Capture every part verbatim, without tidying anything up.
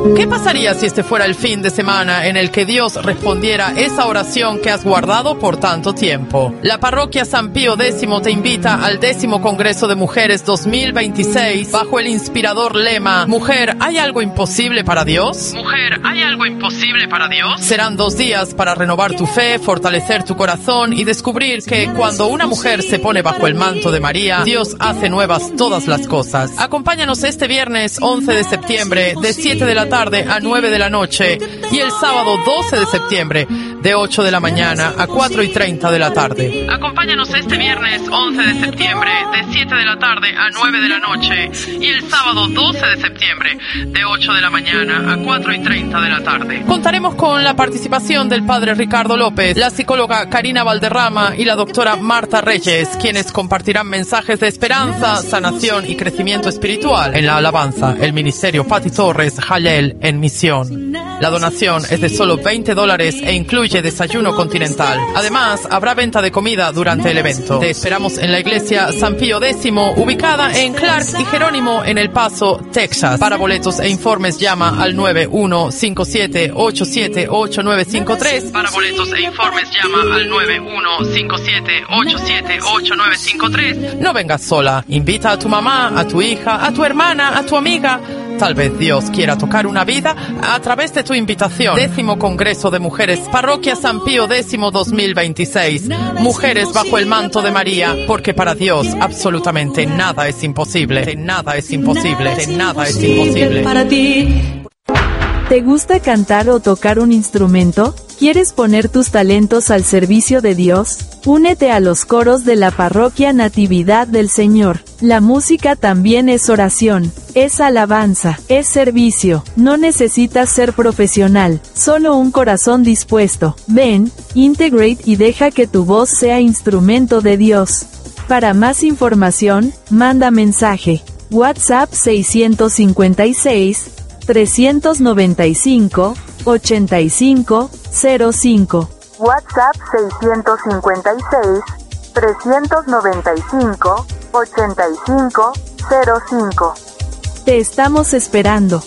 ¿Qué pasaría si este fuera el fin de semana en el que Dios respondiera esa oración que has guardado por tanto tiempo? La Parroquia San Pío X te invita al décimo Congreso de Mujeres dos mil veintiséis bajo el inspirador lema Mujer, ¿hay algo imposible para Dios? Mujer, ¿hay algo imposible para Dios? Serán dos días para renovar tu fe, fortalecer tu corazón y descubrir que cuando una mujer se pone bajo el manto de María, Dios hace nuevas todas las cosas. Acompáñanos este viernes once de septiembre de siete de la tarde a nueve de la noche y el sábado doce de septiembre de ocho de la mañana a cuatro y treinta de la tarde. Acompáñanos este viernes once de septiembre de siete de la tarde a nueve de la noche y el sábado doce de septiembre de ocho de la mañana a cuatro y treinta de la tarde. Contaremos con la participación del padre Ricardo López, la psicóloga Karina Valderrama y la doctora Marta Reyes, quienes compartirán mensajes de esperanza, sanación y crecimiento espiritual. En la alabanza, el ministerio Pati Torres Jalel en misión. La donación es de solo veinte dólares e incluye desayuno continental. Además, habrá venta de comida durante el evento. Te esperamos en la iglesia San Pío X, ubicada en Clark y Jerónimo en El Paso, Texas. Para boletos e informes llama al nueve uno cinco siete ocho siete ocho nueve cinco tres. Para boletos e informes llama al nueve uno cinco siete ocho siete ocho nueve cinco tres. No vengas sola. Invita a tu mamá, a tu hija, a tu hermana, a tu amiga. Tal vez Dios quiera tocar una vida a través de tu invitación. Décimo Congreso de Mujeres, Parroquia San Pío X dos mil veintiséis. Mujeres bajo el manto de María, porque para Dios absolutamente nada es imposible. Nada es imposible. Nada es imposible. Para ti. ¿Te gusta cantar o tocar un instrumento? ¿Quieres poner tus talentos al servicio de Dios? Únete a los coros de la Parroquia Natividad del Señor. La música también es oración, es alabanza, es servicio. No necesitas ser profesional, solo un corazón dispuesto. Ven, integrate y deja que tu voz sea instrumento de Dios. Para más información, manda mensaje. WhatsApp seiscientos cincuenta y seis, trescientos noventa y cinco, ochenta y cinco, cero cinco. WhatsApp seiscientos cincuenta y seis, trescientos noventa y cinco, ochenta y cinco, cero cinco. Te estamos esperando.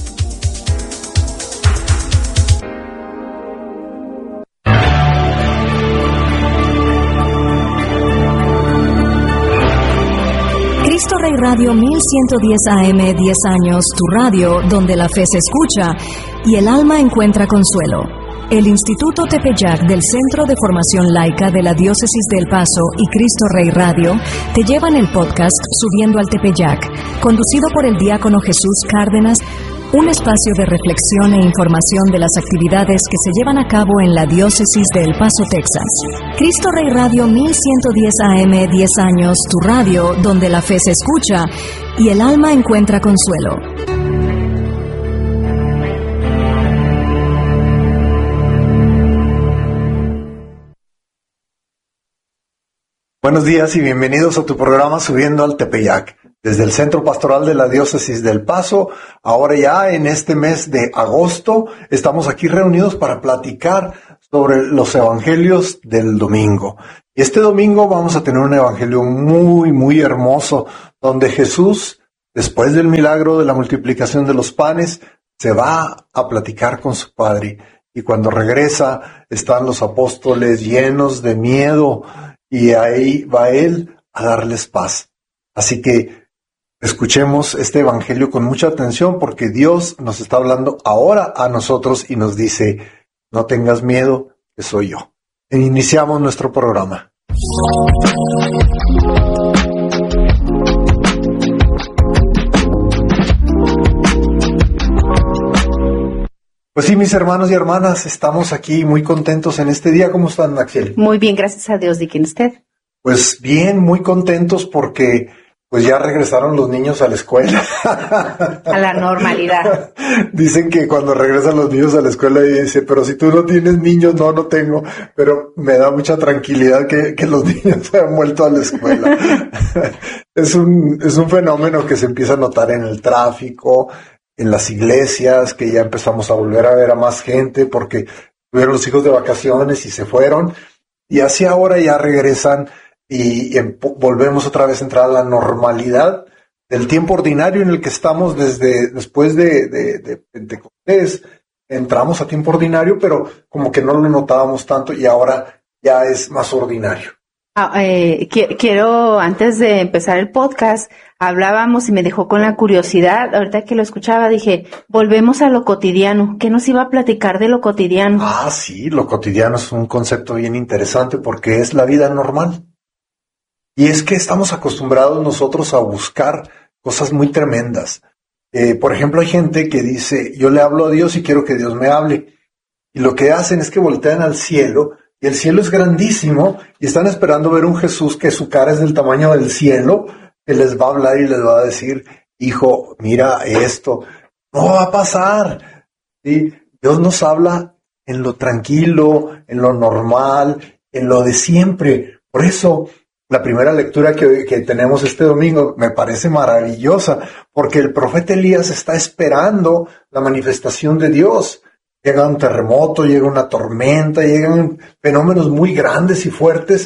Cristo Rey Radio mil ciento diez A M, diez años, tu radio donde la fe se escucha y el alma encuentra consuelo. El Instituto Tepeyac del Centro de Formación Laica de la Diócesis de El Paso y Cristo Rey Radio te llevan el podcast Subiendo al Tepeyac, conducido por el diácono Jesús Cárdenas, un espacio de reflexión e información de las actividades que se llevan a cabo en la Diócesis de El Paso, Texas. Cristo Rey Radio mil ciento diez A M, diez años, tu radio donde la fe se escucha y el alma encuentra consuelo. Buenos días y bienvenidos a tu programa Subiendo al Tepeyac, desde el Centro Pastoral de la Diócesis del Paso. Ahora ya en este mes de agosto estamos aquí reunidos para platicar sobre los evangelios del domingo. Y este domingo vamos a tener un evangelio muy, muy hermoso, donde Jesús, después del milagro de la multiplicación de los panes, se va a platicar con su Padre. Y cuando regresa, están los apóstoles llenos de miedo, y ahí va Él a darles paz. Así que escuchemos este evangelio con mucha atención, porque Dios nos está hablando ahora a nosotros y nos dice, no tengas miedo, que soy yo. E iniciamos nuestro programa. Pues sí, mis hermanos y hermanas, estamos aquí muy contentos en este día. ¿Cómo están, Maxiel? Muy bien, gracias a Dios. ¿Y quién usted? Pues bien, muy contentos porque pues ya regresaron los niños a la escuela. A la normalidad. Dicen que cuando regresan los niños a la escuela y dice, pero si tú no tienes niños, no, no tengo. Pero me da mucha tranquilidad que, que los niños se han vuelto a la escuela. Es un, es un fenómeno que se empieza a notar en el tráfico, en las iglesias, que ya empezamos a volver a ver a más gente porque tuvieron los hijos de vacaciones y se fueron, y así ahora ya regresan y, y en, volvemos otra vez a entrar a la normalidad, del tiempo ordinario en el que estamos desde después de, de, de Pentecostés. Entramos a tiempo ordinario, pero como que no lo notábamos tanto y ahora ya es más ordinario. Ah, eh, qu- quiero, antes de empezar el podcast, hablábamos y me dejó con la curiosidad, ahorita que lo escuchaba dije, volvemos a lo cotidiano. ¿Qué nos iba a platicar de lo cotidiano? Ah, sí, lo cotidiano es un concepto bien interesante porque es la vida normal. Y es que estamos acostumbrados nosotros a buscar cosas muy tremendas. Eh, por ejemplo, hay gente que dice, yo le hablo a Dios y quiero que Dios me hable. Y lo que hacen es que voltean al cielo, y el cielo es grandísimo, y están esperando ver un Jesús que su cara es del tamaño del cielo, que les va a hablar y les va a decir, hijo, mira esto. No va a pasar. ¿Sí? Dios nos habla en lo tranquilo, en lo normal, en lo de siempre. Por eso, la primera lectura que, que tenemos este domingo me parece maravillosa, porque el profeta Elías está esperando la manifestación de Dios. Llega un terremoto, llega una tormenta, llegan fenómenos muy grandes y fuertes,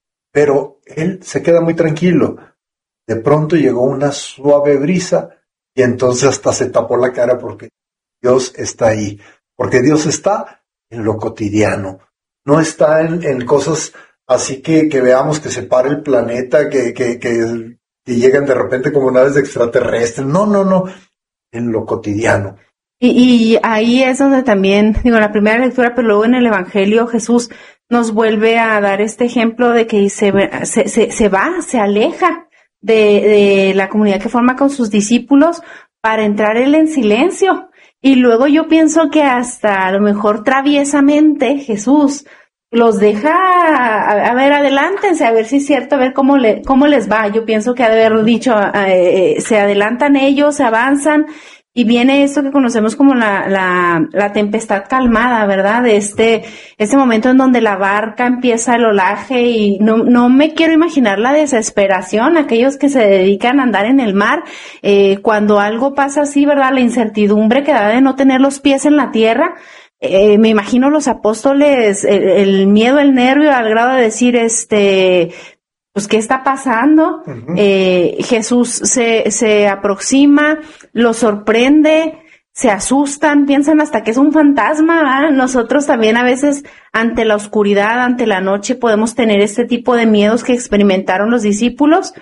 pero él se queda muy tranquilo. De pronto llegó una suave brisa y entonces hasta se tapó la cara porque Dios está ahí. Porque Dios está en lo cotidiano, no está en, en cosas así que, que veamos que se para el planeta, que, que, que, que llegan de repente como naves extraterrestres. No, no, no, en lo cotidiano. Y, y ahí es donde también, digo, en la primera lectura, pero luego en el Evangelio Jesús nos vuelve a dar este ejemplo de que se, se, se, se va, se aleja de, de la comunidad que forma con sus discípulos para entrar él en silencio. Y luego yo pienso que hasta a lo mejor traviesamente Jesús los deja, a, a ver, adelántense, a ver si es cierto, a ver cómo, le, cómo les va. Yo pienso que ha de haber dicho, eh, se adelantan ellos, se avanzan, y viene esto que conocemos como la, la, la tempestad calmada, ¿verdad? Este, este momento en donde la barca empieza el olaje y no, no me quiero imaginar la desesperación, aquellos que se dedican a andar en el mar, eh, cuando algo pasa así, ¿verdad? La incertidumbre que da de no tener los pies en la tierra. Eh, me imagino los apóstoles, el, el miedo, el nervio, al grado de decir, este, pues, ¿qué está pasando? Uh-huh. Eh, Jesús se, se aproxima, los sorprende, se asustan, piensan hasta que es un fantasma, ¿verdad? Nosotros también a veces, ante la oscuridad, ante la noche, podemos tener este tipo de miedos que experimentaron los discípulos.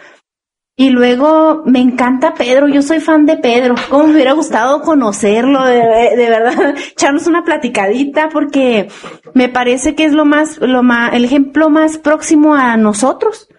Y luego me encanta Pedro, yo soy fan de Pedro, cómo me hubiera gustado conocerlo, de, de verdad, echarnos una platicadita, porque me parece que es lo más, lo más, el ejemplo más próximo a nosotros,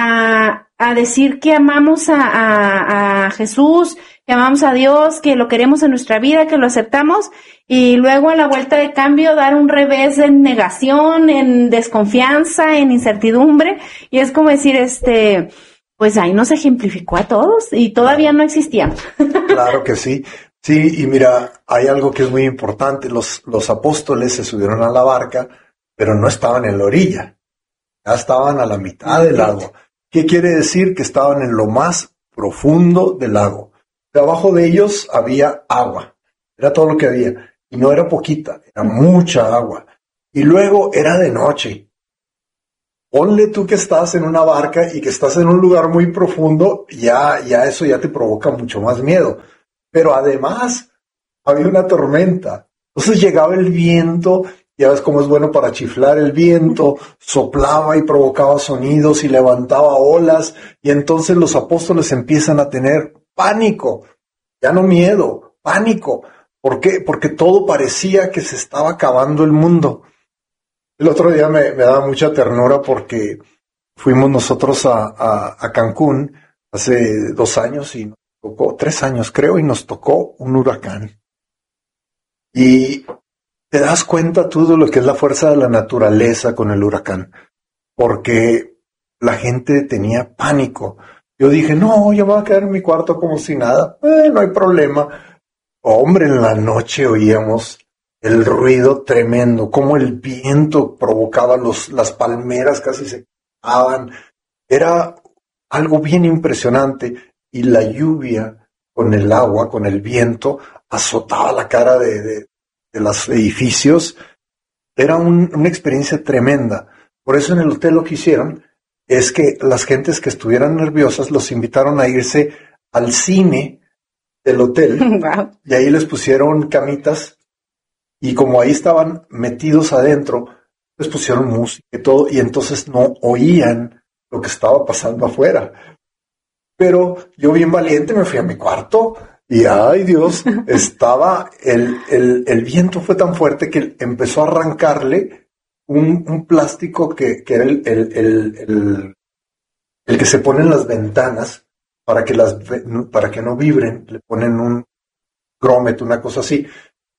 a, a decir que amamos a, a, a Jesús, que amamos a Dios, que lo queremos en nuestra vida, que lo aceptamos, y luego a la vuelta de cambio dar un revés en negación, en desconfianza, en incertidumbre, y es como decir, este... pues ahí nos ejemplificó a todos y todavía no existíamos. Claro que sí. Sí, y mira, hay algo que es muy importante. Los, los apóstoles se subieron a la barca, pero no estaban en la orilla. Ya estaban a la mitad del lago. ¿Qué quiere decir? Que estaban en lo más profundo del lago. Debajo de ellos había agua. Era todo lo que había. Y no era poquita, era mucha agua. Y luego era de noche. Ponle tú que estás en una barca y que estás en un lugar muy profundo, ya, ya eso ya te provoca mucho más miedo. Pero además, había una tormenta. Entonces llegaba el viento, ya ves cómo es bueno para chiflar el viento, soplaba y provocaba sonidos y levantaba olas, y entonces los apóstoles empiezan a tener pánico, ya no miedo, pánico. ¿Por qué? Porque todo parecía que se estaba acabando el mundo. El otro día me, me daba mucha ternura porque fuimos nosotros a, a, a Cancún hace dos años y nos tocó, tres años creo, y nos tocó un huracán. Y te das cuenta tú de lo que es la fuerza de la naturaleza con el huracán, porque la gente tenía pánico. Yo dije, no, yo me voy a quedar en mi cuarto como si nada, eh, no hay problema. Hombre, en la noche oíamos el ruido tremendo, como el viento provocaba los, las palmeras casi se caían. Era algo bien impresionante, y la lluvia con el agua, con el viento, azotaba la cara de, de, de los edificios. Era un, una experiencia tremenda. Por eso en el hotel lo que hicieron es que las gentes que estuvieran nerviosas los invitaron a irse al cine del hotel. Wow. Y ahí les pusieron camitas y como ahí estaban metidos adentro, les pusieron música y todo y entonces no oían lo que estaba pasando afuera. Pero yo bien valiente me fui a mi cuarto y ay Dios, estaba, el, el, el viento fue tan fuerte que empezó a arrancarle un, un plástico que, que era el, el, el, el, el que se pone en las ventanas para que las, para que no vibren, le ponen un grommet, una cosa así.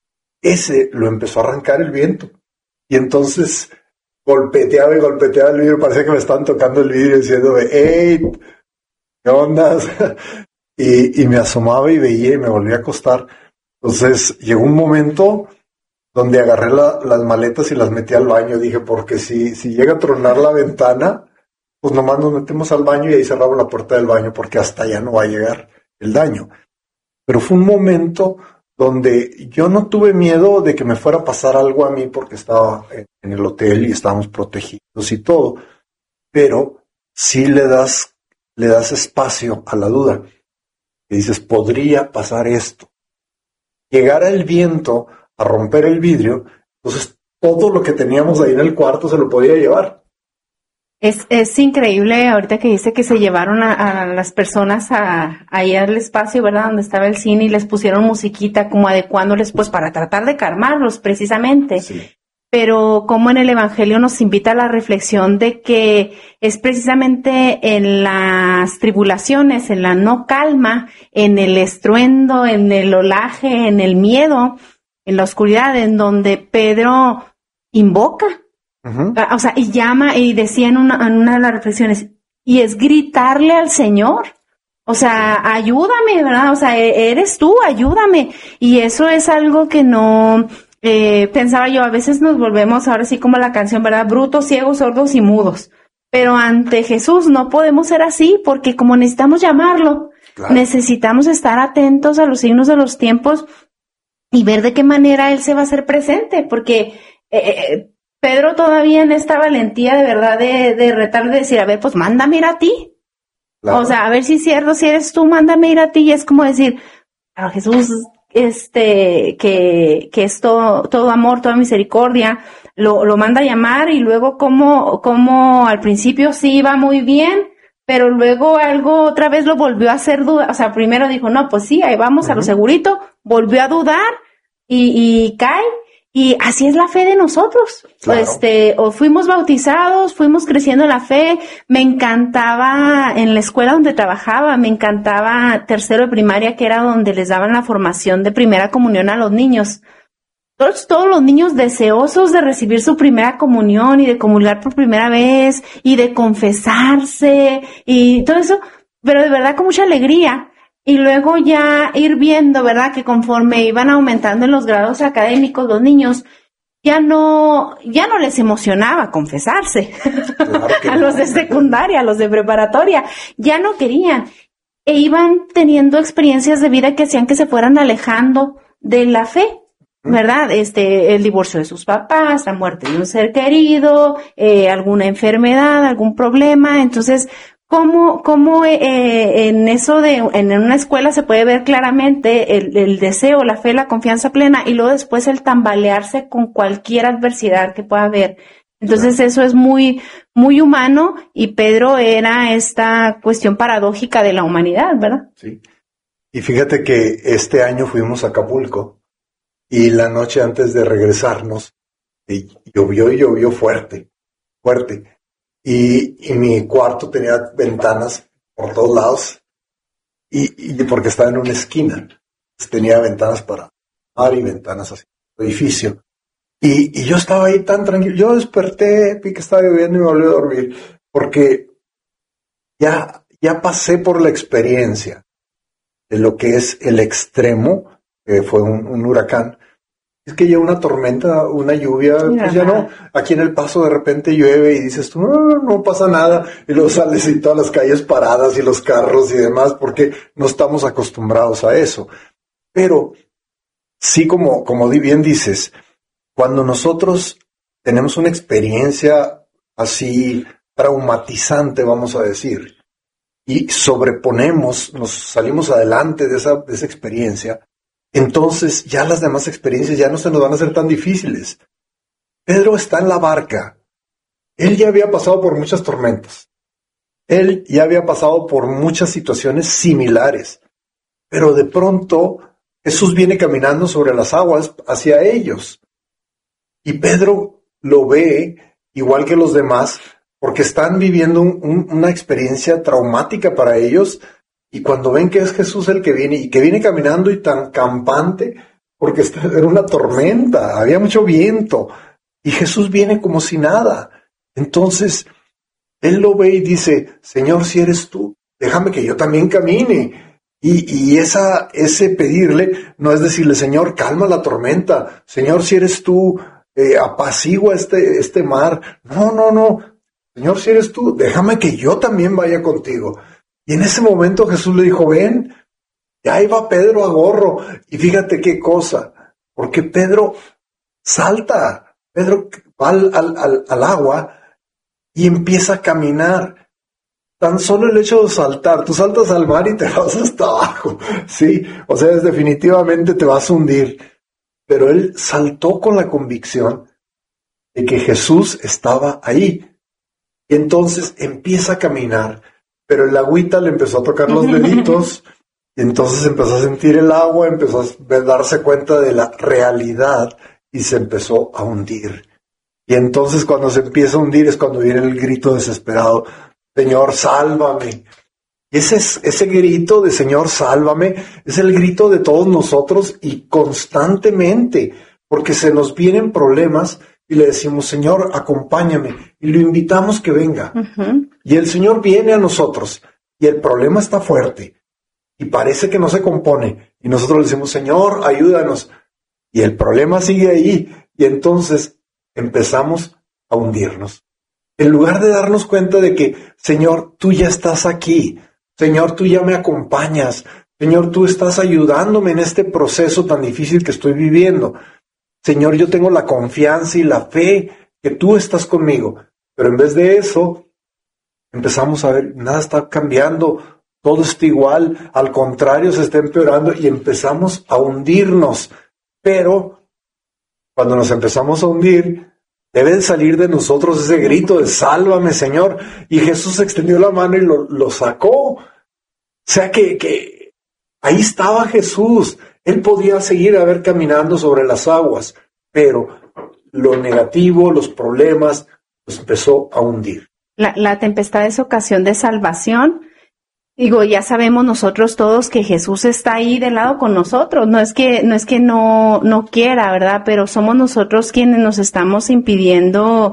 Ese lo empezó a arrancar el viento. Y entonces golpeteaba y golpeteaba el vidrio, parecía que me estaban tocando el vidrio diciéndome, ¡hey! ¿Qué onda? y, y me asomaba y veía y me volvía a acostar. Entonces llegó un momento donde agarré la, las maletas y las metí al baño. Dije, porque si, si llega a tronar la ventana, pues nomás nos metemos al baño y ahí cerramos la puerta del baño porque hasta allá no va a llegar el daño. Pero fue un momento donde yo no tuve miedo de que me fuera a pasar algo a mí porque estaba en, en el hotel y estábamos protegidos y todo. Pero sí le das le das espacio a la duda. Y dices, podría pasar esto. Llegara el viento a romper el vidrio, entonces todo lo que teníamos ahí en el cuarto se lo podía llevar. Es, es increíble ahorita que dice que se llevaron a, a las personas a, ahí al espacio, ¿verdad? Donde estaba el cine y les pusieron musiquita como adecuándoles pues para tratar de calmarlos precisamente. Sí. Pero como en el Evangelio nos invita a la reflexión de que es precisamente en las tribulaciones, en la no calma, en el estruendo, en el olaje, en el miedo, en la oscuridad, en donde Pedro invoca, uh-huh. o sea, y llama, y decía en una, en una de las reflexiones, y es gritarle al Señor. O sea, ayúdame, ¿verdad? O sea, eres tú, ayúdame. Y eso es algo que no... Eh, pensaba yo, a veces nos volvemos ahora sí como la canción, ¿verdad? Brutos, ciegos, sordos y mudos. Pero ante Jesús no podemos ser así porque como necesitamos llamarlo, claro. necesitamos estar atentos a los signos de los tiempos y ver de qué manera Él se va a hacer presente. Porque eh, Pedro todavía en esta valentía de verdad de, de retar, de decir, a ver, pues mándame ir a ti. Claro. O sea, a ver si es cierto, si eres tú, mándame ir a ti. Y es como decir, claro, Jesús... este que que es todo, todo amor, toda misericordia, lo, lo manda a llamar y luego como, como al principio sí iba muy bien, pero luego algo otra vez lo volvió a hacer dudar, o sea, primero dijo, no, pues sí, ahí vamos uh-huh. a lo segurito, volvió a dudar y, y cae, y así es la fe de nosotros, claro. este, o fuimos bautizados, fuimos creciendo en la fe. Me encantaba en la escuela donde trabajaba, me encantaba tercero de primaria, que era donde les daban la formación de primera comunión a los niños. Todos, todos los niños deseosos de recibir su primera comunión y de comulgar por primera vez y de confesarse y todo eso, pero de verdad con mucha alegría. Y luego ya ir viendo, ¿verdad? Que conforme iban aumentando en los grados académicos los niños, ya no, ya no les emocionaba confesarse. Claro a los de secundaria, a los de preparatoria, ya no querían. E iban teniendo experiencias de vida que hacían que se fueran alejando de la fe, ¿verdad? Este, el divorcio de sus papás, la muerte de un ser querido, eh, alguna enfermedad, algún problema. Entonces, ¿Cómo, cómo eh, en eso de, en una escuela se puede ver claramente el, el deseo, la fe, la confianza plena y luego después el tambalearse con cualquier adversidad que pueda haber? Entonces claro. eso es muy, muy humano y Pedro era esta cuestión paradójica de la humanidad, ¿verdad? Sí. Y fíjate que este año fuimos a Acapulco y la noche antes de regresarnos y llovió y llovió fuerte, fuerte. Y, y mi cuarto tenía ventanas por todos lados y, y porque estaba en una esquina, tenía ventanas para mar y ventanas hacia el edificio. Y, y yo estaba ahí tan tranquilo, yo desperté, vi que estaba lloviendo y me volví a dormir, porque ya, ya pasé por la experiencia de lo que es el extremo, que fue un, un huracán. Es que ya una tormenta, una lluvia, pues ya no, aquí en El Paso de repente llueve y dices tú, no, no, no pasa nada, y luego sales y todas las calles paradas y los carros y demás, porque no estamos acostumbrados a eso. Pero sí, como, como bien dices, cuando nosotros tenemos una experiencia así traumatizante, vamos a decir, y sobreponemos, nos salimos adelante de esa, de esa experiencia, entonces ya las demás experiencias ya no se nos van a hacer tan difíciles. Pedro está en la barca. Él ya había pasado por muchas tormentas. Él ya había pasado por muchas situaciones similares. Pero de pronto Jesús viene caminando sobre las aguas hacia ellos. Y Pedro lo ve igual que los demás, porque están viviendo un, un, una experiencia traumática para ellos. Y cuando ven que es Jesús el que viene, y que viene caminando y tan campante, porque era una tormenta, había mucho viento, y Jesús viene como si nada. Entonces, él lo ve y dice, Señor, si eres tú, déjame que yo también camine. Y, y esa, ese pedirle no es decirle, Señor, calma la tormenta, Señor, si eres tú, eh, apacigua este, este mar. No, no, no, Señor, si eres tú, déjame que yo también vaya contigo. Y en ese momento Jesús le dijo, ven, y ahí va Pedro a gorro. Y fíjate qué cosa, porque Pedro salta, Pedro va al, al, al, al agua y empieza a caminar. Tan solo el hecho de saltar, tú saltas al mar y te vas hasta abajo, sí, o sea, es, definitivamente te vas a hundir. Pero él saltó con la convicción de que Jesús estaba ahí. Y entonces empieza a caminar, pero el agüita le empezó a tocar los deditos, y entonces empezó a sentir el agua, empezó a darse cuenta de la realidad y se empezó a hundir. Y entonces cuando se empieza a hundir es cuando viene el grito desesperado, Señor, sálvame. Y ese, ese grito de Señor, sálvame, es el grito de todos nosotros y constantemente, porque se nos vienen problemas y le decimos, Señor, acompáñame, y lo invitamos que venga. Uh-huh. Y el Señor viene a nosotros, y el problema está fuerte, y parece que no se compone, y nosotros le decimos, Señor, ayúdanos, y el problema sigue ahí, y entonces empezamos a hundirnos. En lugar de darnos cuenta de que, Señor, tú ya estás aquí, Señor, tú ya me acompañas, Señor, tú estás ayudándome en este proceso tan difícil que estoy viviendo. Señor, yo tengo la confianza y la fe que tú estás conmigo. Pero en vez de eso, empezamos a ver, nada está cambiando, todo está igual, al contrario, se está empeorando y empezamos a hundirnos. Pero cuando nos empezamos a hundir, debe de salir de nosotros ese grito de sálvame, Señor. Y Jesús extendió la mano y lo, lo sacó. O sea que, que ahí estaba Jesús. Él podía seguir a ver caminando sobre las aguas, pero lo negativo, los problemas, los empezó a hundir. La, la tempestad es ocasión de salvación. Digo, ya sabemos nosotros todos que Jesús está ahí de lado con nosotros. No es que no es que no no quiera, ¿verdad? Pero somos nosotros quienes nos estamos impidiendo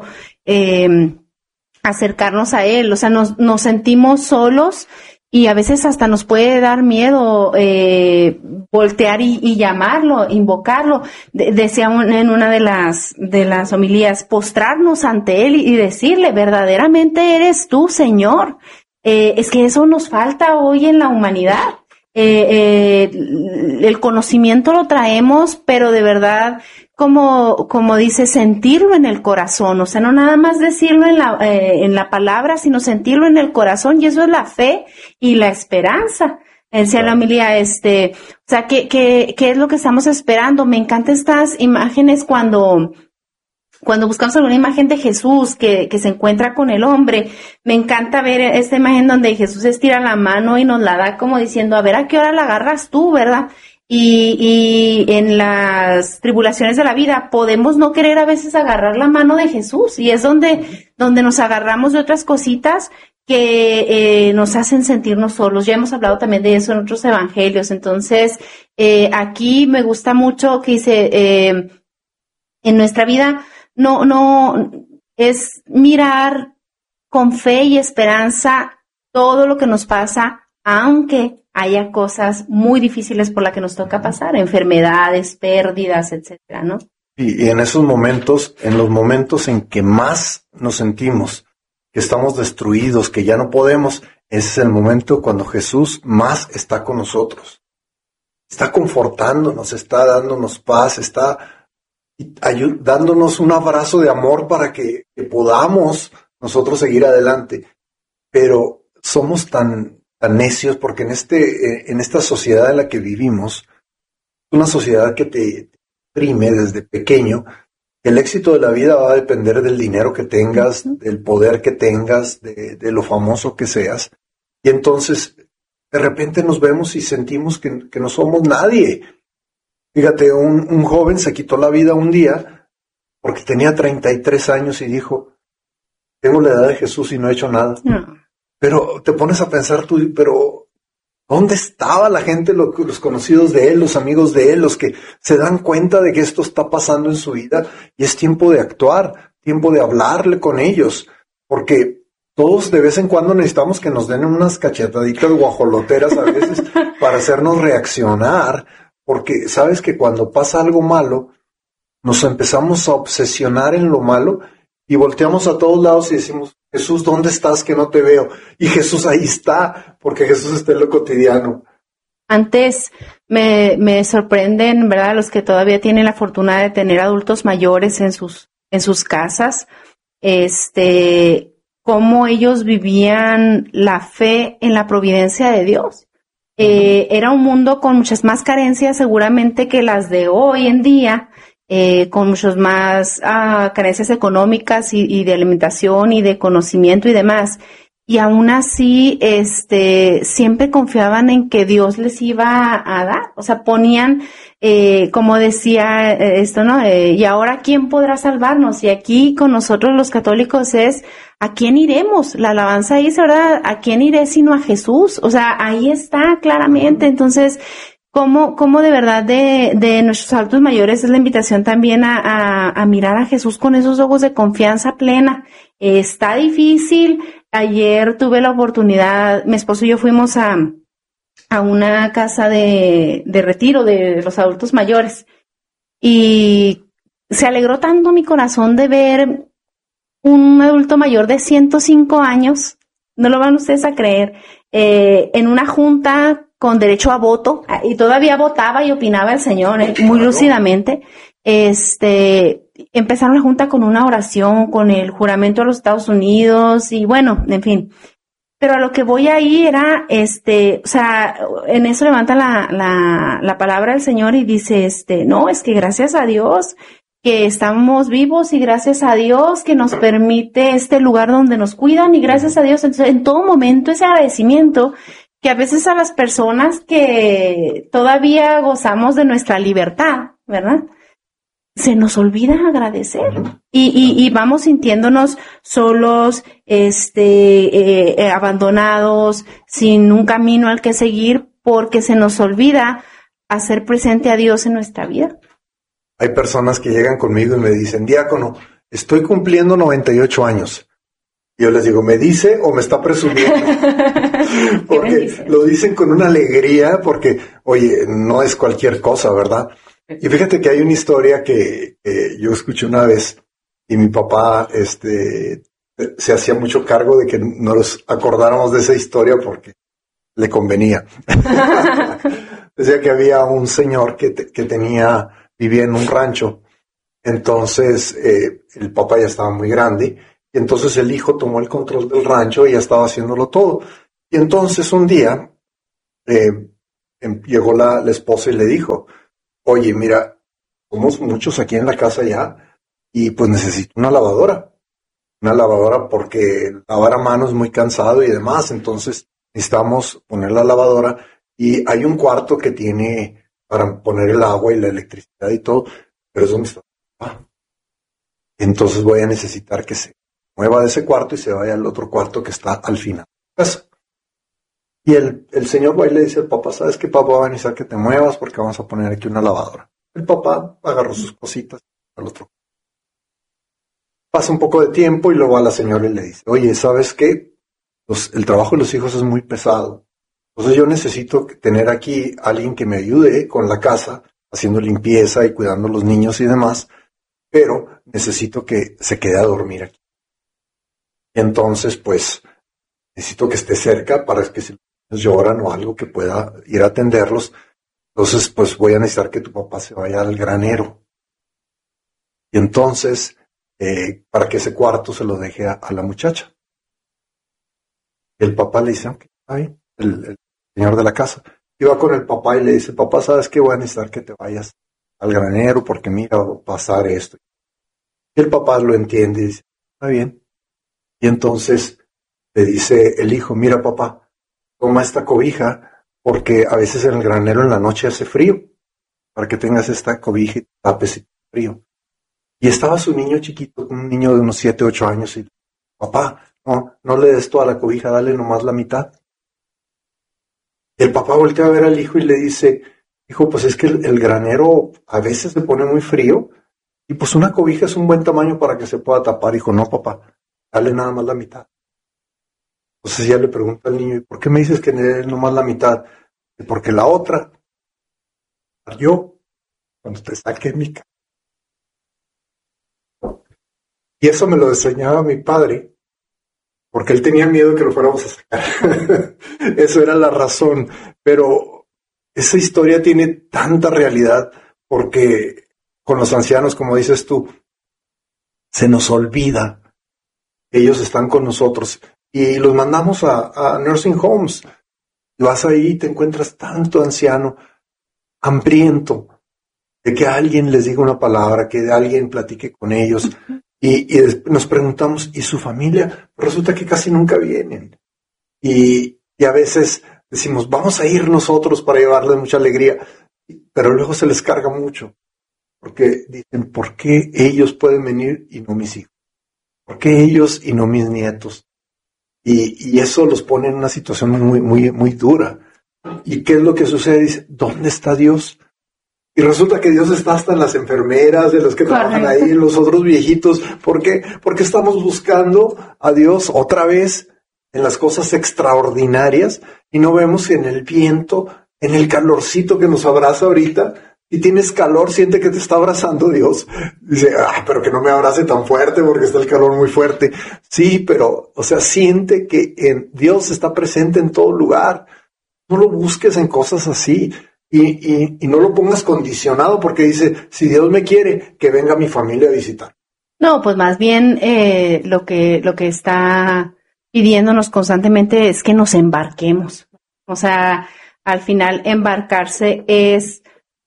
eh, acercarnos a Él. O sea, nos, nos sentimos solos. Y a veces hasta nos puede dar miedo eh, voltear y, y llamarlo, invocarlo. De, decía un, en una de las de las homilías, postrarnos ante Él y, y decirle, verdaderamente eres tú, Señor. Eh, es que eso nos falta hoy en la humanidad. Eh, eh, el conocimiento lo traemos, pero de verdad, como como dice, sentirlo en el corazón, o sea, no nada más decirlo en la eh, en la palabra, sino sentirlo en el corazón, y eso es la fe y la esperanza. Decía la homilía, este, o sea, ¿qué, qué, qué es lo que estamos esperando? Me encantan estas imágenes cuando Cuando buscamos alguna imagen de Jesús que, que se encuentra con el hombre. Me encanta ver esta imagen donde Jesús estira la mano y nos la da como diciendo, a ver a qué hora la agarras tú, ¿verdad? Y, y en las tribulaciones de la vida podemos no querer a veces agarrar la mano de Jesús, y es donde, donde nos agarramos de otras cositas que eh, nos hacen sentirnos solos. Ya hemos hablado también de eso en otros evangelios. Entonces, eh, aquí me gusta mucho que dice, eh, en nuestra vida no, no, es mirar con fe y esperanza todo lo que nos pasa, aunque haya cosas muy difíciles por las que nos toca pasar, enfermedades, pérdidas, etcétera, ¿no? Y, y en esos momentos, en los momentos en que más nos sentimos que estamos destruidos, que ya no podemos, ese es el momento cuando Jesús más está con nosotros. Está confortándonos, está dándonos paz, está ayud- dándonos un abrazo de amor para que, que podamos nosotros seguir adelante. Pero somos tan tan necios, porque en este, eh, en esta sociedad en la que vivimos, una sociedad que te prime desde pequeño, que el éxito de la vida va a depender del dinero que tengas, del poder que tengas, de, de lo famoso que seas. Y entonces, de repente nos vemos y sentimos que, que no somos nadie. Fíjate, un, un joven se quitó la vida un día porque tenía treinta y tres años y dijo, tengo la edad de Jesús y no he hecho nada. No. Pero te pones a pensar tú, pero ¿dónde estaba la gente, los, los conocidos de él, los amigos de él, los que se dan cuenta de que esto está pasando en su vida? Y es tiempo de actuar, tiempo de hablarle con ellos, porque todos de vez en cuando necesitamos que nos den unas cachetaditas guajoloteras a veces para hacernos reaccionar, porque sabes que cuando pasa algo malo, nos empezamos a obsesionar en lo malo y volteamos a todos lados y decimos, Jesús, ¿dónde estás que no te veo? Y Jesús ahí está, porque Jesús está en lo cotidiano. Antes me, me sorprenden, ¿verdad?, los que todavía tienen la fortuna de tener adultos mayores en sus, en sus casas, este, cómo ellos vivían la fe en la providencia de Dios. Eh, era un mundo con muchas más carencias seguramente que las de hoy en día, Eh, con muchas más uh, carencias económicas y, y de alimentación y de conocimiento y demás. Y aún así, este, siempre confiaban en que Dios les iba a, a dar. O sea, ponían, eh, como decía eh, esto, ¿no? Eh, y ahora, ¿quién podrá salvarnos? Y aquí con nosotros los católicos es, ¿a quién iremos? La alabanza dice, ¿verdad? ¿A quién iré sino a Jesús? O sea, ahí está claramente. Entonces, Cómo, cómo de verdad de, de nuestros adultos mayores es la invitación también a, a, a mirar a Jesús con esos ojos de confianza plena. Eh, está difícil. Ayer tuve la oportunidad, mi esposo y yo fuimos a, a una casa de, de retiro de los adultos mayores y se alegró tanto mi corazón de ver un adulto mayor de ciento cinco años, no lo van ustedes a creer, eh, en una junta con derecho a voto, y todavía votaba y opinaba el señor, eh, muy lúcidamente. Este, empezaron la junta con una oración, con el juramento a los Estados Unidos, y bueno, en fin. Pero a lo que voy ahí era, este, o sea, en eso levanta la, la, la palabra del Señor y dice, este, no, es que gracias a Dios que estamos vivos y gracias a Dios que nos permite este lugar donde nos cuidan y gracias a Dios, entonces, en todo momento ese agradecimiento que a veces a las personas que todavía gozamos de nuestra libertad, ¿verdad?, se nos olvida agradecer y, y, y vamos sintiéndonos solos, este, eh, eh, abandonados, sin un camino al que seguir, porque se nos olvida hacer presente a Dios en nuestra vida. Hay personas que llegan conmigo y me dicen, diácono, estoy cumpliendo noventa y ocho años. Y yo les digo, ¿me dice o me está presumiendo? Porque lo dicen con una alegría, porque, oye, no es cualquier cosa, ¿verdad? Y fíjate que hay una historia que, que yo escuché una vez y mi papá este, se hacía mucho cargo de que nos acordáramos de esa historia porque le convenía. Decía que había un señor que, te, que tenía, vivía en un rancho. Entonces, eh, el papá ya estaba muy grande. Y entonces el hijo tomó el control del rancho y ya estaba haciéndolo todo. Y entonces un día eh, llegó la, la esposa y le dijo, oye, mira, somos muchos aquí en la casa ya y pues necesito una lavadora. Una lavadora porque lavar a mano es muy cansado y demás. Entonces necesitamos poner la lavadora y hay un cuarto que tiene para poner el agua y la electricidad y todo, pero es donde está. Ah. Entonces voy a necesitar que se mueva de ese cuarto y se vaya al otro cuarto que está al final de la casa. Y el, el señor va y le dice al papá, ¿sabes qué, papá? Va a necesitar que te muevas porque vamos a poner aquí una lavadora. El papá agarró sus cositas al otro. Pasa un poco de tiempo y luego a la señora y le dice, oye, ¿sabes qué? Los, el trabajo de los hijos es muy pesado. Entonces yo necesito tener aquí a alguien que me ayude con la casa, haciendo limpieza y cuidando a los niños y demás, pero necesito que se quede a dormir aquí. Entonces, pues, necesito que esté cerca para que si los lloran o algo que pueda ir a atenderlos. Entonces, pues voy a necesitar que tu papá se vaya al granero. Y entonces, eh, para que ese cuarto se lo deje a, a la muchacha. El papá le dice, ok, ahí. el, el señor de la casa. Iba con el papá y le dice, papá, ¿sabes qué? Voy a necesitar que te vayas al granero porque mira, va a pasar esto. Y el papá lo entiende y dice, está bien. Y entonces le dice el hijo, mira papá, toma esta cobija porque a veces en el granero en la noche hace frío, para que tengas esta cobija y te tapes y frío. Y estaba su niño chiquito, un niño de unos siete, ocho años, y papá, no, no le des toda la cobija, dale nomás la mitad. Y el papá voltea a ver al hijo y le dice, hijo, pues es que el, el granero a veces se pone muy frío, y pues una cobija es un buen tamaño para que se pueda tapar. Dijo, no papá, dale nada más la mitad. Entonces ya le pregunta al niño, ¿y por qué me dices que le des nomás la mitad? Porque la otra, yo, cuando te saqué mi casa. Y eso me lo enseñaba mi padre, porque él tenía miedo de que lo fuéramos a sacar. Eso era la razón. Pero esa historia tiene tanta realidad, porque con los ancianos, como dices tú, se nos olvida que ellos están con nosotros. Y los mandamos a, a nursing homes. Y vas ahí y te encuentras tanto anciano, hambriento, de que alguien les diga una palabra, que alguien platique con ellos. Y, y nos preguntamos, ¿y su familia? Resulta que casi nunca vienen. Y, y a veces decimos, vamos a ir nosotros para llevarles mucha alegría. Pero luego se les carga mucho. Porque dicen, ¿por qué ellos pueden venir y no mis hijos? ¿Por qué ellos y no mis nietos? Y, y eso los pone en una situación muy, muy, muy dura. ¿Y qué es lo que sucede? Dice, ¿dónde está Dios? Y resulta que Dios está hasta en las enfermeras, en los que Correcto. Trabajan ahí, en los otros viejitos. ¿Por qué? Porque estamos buscando a Dios otra vez en las cosas extraordinarias y no vemos en el viento, en el calorcito que nos abraza ahorita. Y tienes calor, siente que te está abrazando Dios. Dice, ah, pero que no me abrace tan fuerte porque está el calor muy fuerte. Sí, pero, o sea, siente que en Dios está presente en todo lugar. No lo busques en cosas así. Y, y, y no lo pongas condicionado porque dice, si Dios me quiere, que venga mi familia a visitar. No, pues más bien eh, lo que lo que está pidiéndonos constantemente es que nos embarquemos. O sea, al final embarcarse es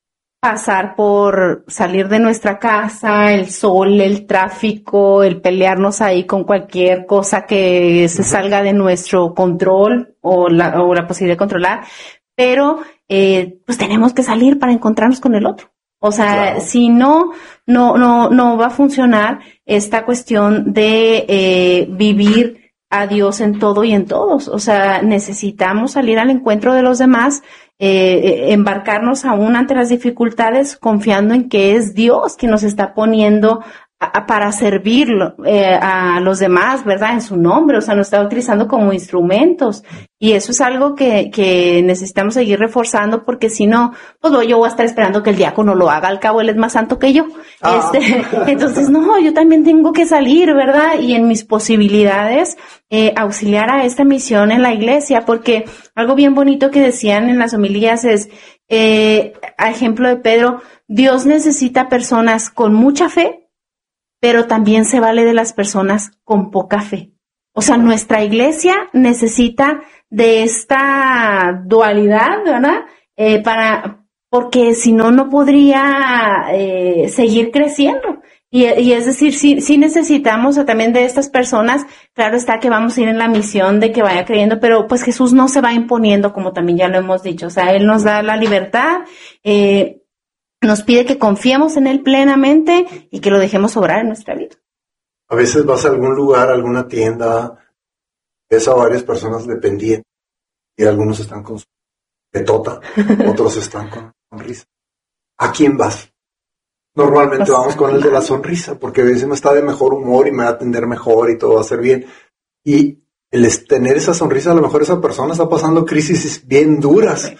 pasar por salir de nuestra casa, el sol, el tráfico, el pelearnos ahí con cualquier cosa que se salga de nuestro control o la, o la posibilidad de controlar, pero eh, pues tenemos que salir para encontrarnos con el otro. O sea, claro. si no, no, no, no va a funcionar esta cuestión de eh, vivir a Dios en todo y en todos. O sea, necesitamos salir al encuentro de los demás, eh, embarcarnos aún ante las dificultades, confiando en que es Dios quien nos está poniendo a, a, para servir eh, a los demás, ¿verdad? En su nombre, o sea, nos está utilizando como instrumentos. Y eso es algo que, que necesitamos seguir reforzando, porque si no, pues yo voy a estar esperando que el diácono lo haga, al cabo él es más santo que yo. Ah. Este, entonces, no, yo también tengo que salir, ¿verdad? Y en mis posibilidades, eh, auxiliar a esta misión en la iglesia, porque algo bien bonito que decían en las homilías es, eh, a ejemplo de Pedro, Dios necesita personas con mucha fe, pero también se vale de las personas con poca fe. O sea, nuestra iglesia necesita de esta dualidad, ¿verdad? Eh, para, porque si no, no podría eh, seguir creciendo. Y, y es decir, sí, sí necesitamos también de estas personas. Claro está que vamos a ir en la misión de que vaya creyendo, pero pues Jesús no se va imponiendo, como también ya lo hemos dicho. O sea, Él nos da la libertad, eh, nos pide que confiemos en Él plenamente y que lo dejemos obrar en nuestra vida. A veces vas a algún lugar, a alguna tienda, ves a varias personas dependientes y algunos están con su petota, otros están con sonrisa. ¿A quién vas? Normalmente vamos con el de la sonrisa, porque a veces uno está de mejor humor y me va a atender mejor y todo va a ser bien. Y el tener esa sonrisa, a lo mejor esa persona está pasando crisis bien duras,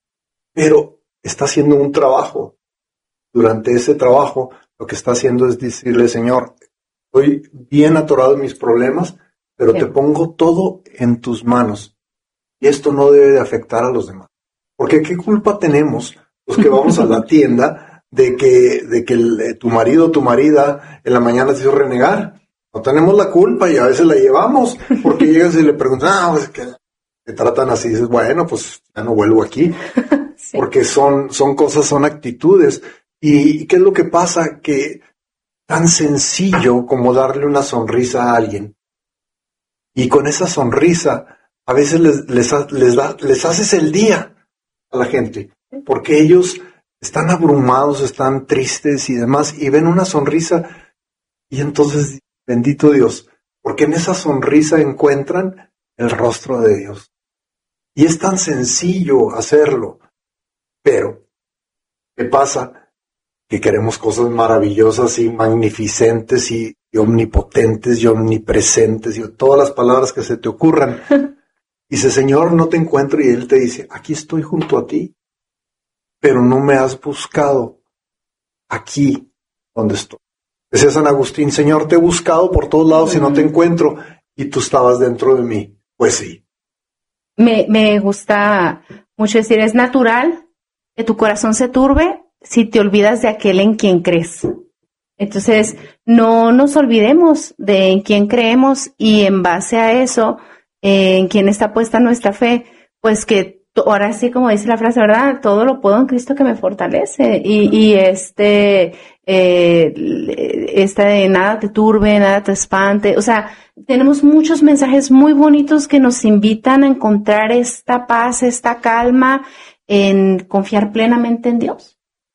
pero está haciendo un trabajo. Durante ese trabajo, lo que está haciendo es decirle, Señor, estoy bien atorado en mis problemas, pero sí. te pongo todo en tus manos. Y esto no debe de afectar a los demás. Porque ¿qué culpa tenemos los que vamos a la tienda de que, de que el, tu marido o tu marida en la mañana te hizo renegar? No tenemos la culpa y a veces la llevamos porque llegas y le preguntas, ah, pues que te tratan así, dices, bueno, pues ya no vuelvo aquí, sí. Porque son, son cosas, son actitudes. ¿Y qué es lo que pasa? Que tan sencillo como darle una sonrisa a alguien, y con esa sonrisa a veces les, les, les, da, les haces el día a la gente, porque ellos están abrumados, están tristes y demás, y ven una sonrisa, y entonces, bendito Dios, porque en esa sonrisa encuentran el rostro de Dios. Y es tan sencillo hacerlo, pero ¿qué pasa? Que queremos cosas maravillosas y magnificentes y, y omnipotentes y omnipresentes y todas las palabras que se te ocurran. Dice, Señor, no te encuentro, y Él te dice, aquí estoy junto a ti, pero no me has buscado aquí donde estoy. Decía San Agustín, Señor, te he buscado por todos lados y no te encuentro, y tú estabas dentro de mí. Pues sí. Me, me gusta mucho decir, es natural que tu corazón se turbe si te olvidas de aquel en quien crees. Entonces, no nos olvidemos de en quién creemos, y en base a eso, eh, en quién está puesta nuestra fe, pues que ahora sí, como dice la frase, ¿verdad? Todo lo puedo en Cristo que me fortalece. Y, y este, eh, esta de nada te turbe, nada te espante. O sea, tenemos muchos mensajes muy bonitos que nos invitan a encontrar esta paz, esta calma, en confiar plenamente en Dios.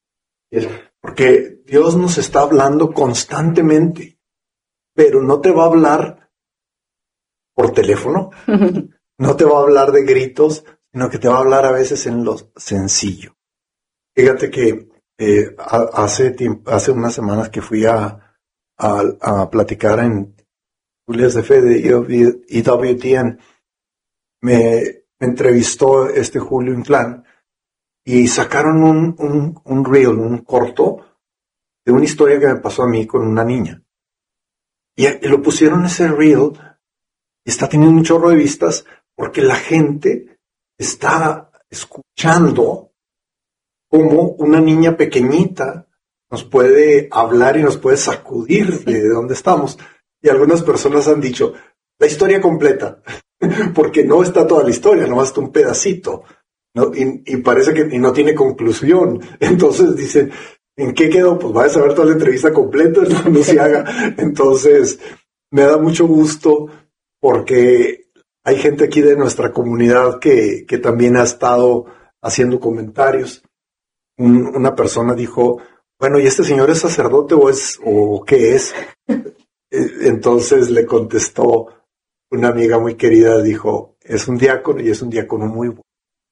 Porque Dios nos está hablando constantemente, pero no te va a hablar por teléfono, no te va a hablar de gritos, sino que te va a hablar a veces en lo sencillo. Fíjate que eh, hace tiempo, hace unas semanas que fui a, a, a platicar en Julias de Fe de E W T N, me, me entrevistó este Julio Inclán, y sacaron un, un, un reel, un corto, de una historia que me pasó a mí con una niña. Y, y lo pusieron en ese reel, y está teniendo un chorro de vistas, porque la gente está escuchando cómo una niña pequeñita nos puede hablar y nos puede sacudir de dónde estamos. Y algunas personas han dicho, la historia completa, porque no está toda la historia, nomás está un pedacito. ¿No? Y, y parece que y no tiene conclusión. Entonces dicen, ¿en qué quedó? Pues vayas a ver toda la entrevista completa, no, no se haga. Entonces, me da mucho gusto porque hay gente aquí de nuestra comunidad que, que también ha estado haciendo comentarios. Un, una persona dijo, bueno, ¿y este señor es sacerdote o es o qué es? Entonces le contestó una amiga muy querida, dijo, es un diácono y es un diácono muy bueno.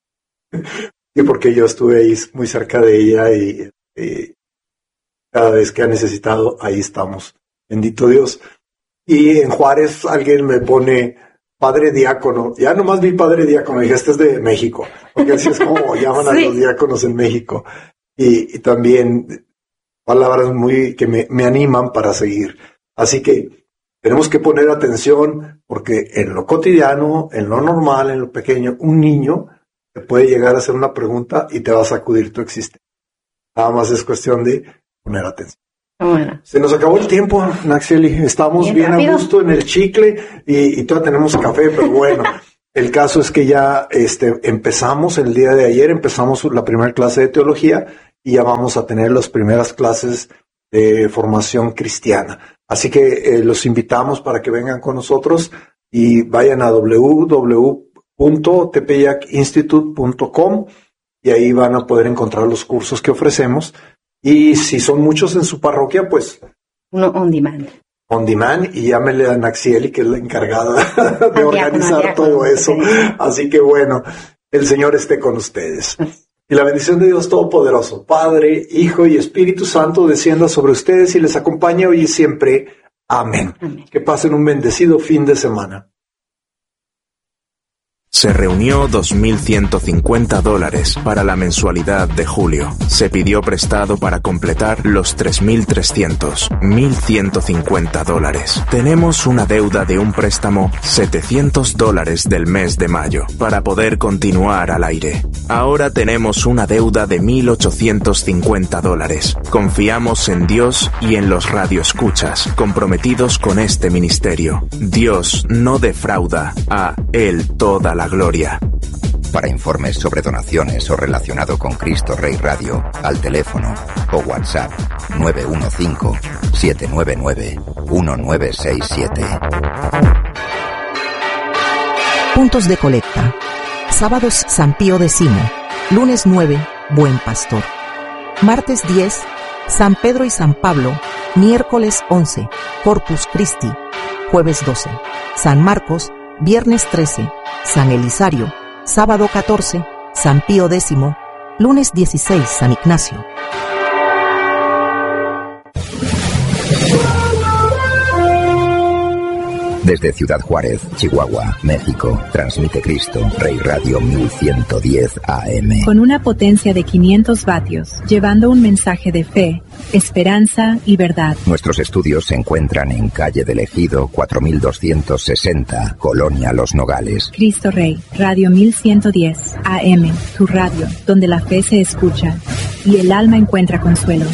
Y porque yo estuve ahí muy cerca de ella y, y cada vez que ha necesitado, ahí estamos. Bendito Dios. Y en Juárez alguien me pone padre diácono. Ya nomás vi padre diácono. Dije, este es de México. Porque así es como llaman sí. a los diáconos en México. Y, y también palabras muy que me, me animan para seguir. Así que tenemos que poner atención porque en lo cotidiano, en lo normal, en lo pequeño, un niño te puede llegar a hacer una pregunta y te va a sacudir tu existencia. Nada más es cuestión de poner atención. Bueno. Se nos acabó el tiempo, Naxieli. Estamos bien, bien a gusto en el chicle y, y todavía tenemos café, pero bueno, el caso es que ya este, empezamos el día de ayer, empezamos la primera clase de teología y ya vamos a tener las primeras clases de formación cristiana. Así que eh, los invitamos para que vengan con nosotros y vayan a doble u doble u doble u punto tepeyac institute punto com y ahí van a poder encontrar los cursos que ofrecemos. Y si son muchos en su parroquia, pues uno on demand. On demand, y llámele a Naxieli, que es la encargada de organizar todo eso. Así que bueno, el Señor esté con ustedes. Y la bendición de Dios Todopoderoso, Padre, Hijo y Espíritu Santo, descienda sobre ustedes y les acompañe hoy y siempre. Amén. Amén. Que pasen un bendecido fin de semana. Se reunió dos mil ciento cincuenta dólares para la mensualidad de julio. Se pidió prestado para completar los tres mil trescientos, mil ciento cincuenta dólares. Tenemos una deuda de un préstamo setecientos dólares del mes de mayo para poder continuar al aire. Ahora tenemos una deuda de mil ochocientos cincuenta dólares. Confiamos en Dios y en los radioescuchas comprometidos con este ministerio. Dios no defrauda, a Él toda la la gloria. Para informes sobre donaciones o relacionado con Cristo Rey Radio, al teléfono o WhatsApp nueve uno cinco, siete nueve nueve, uno nueve seis siete. Puntos de colecta. Sábados San Pío X. Lunes nueve, Buen Pastor. Martes diez, San Pedro y San Pablo. Miércoles once, Corpus Christi. Jueves doce, San Marcos. Viernes trece, San Elisario. Sábado catorce, San Pío X. Lunes dieciséis, San Ignacio. Desde Ciudad Juárez, Chihuahua, México, transmite Cristo Rey Radio mil ciento diez A M. Con una potencia de quinientos vatios, llevando un mensaje de fe, esperanza y verdad. Nuestros estudios se encuentran en calle del Ejido cuatro mil doscientos sesenta, Colonia Los Nogales. Cristo Rey, Radio mil ciento diez A M, tu radio, donde la fe se escucha y el alma encuentra consuelo.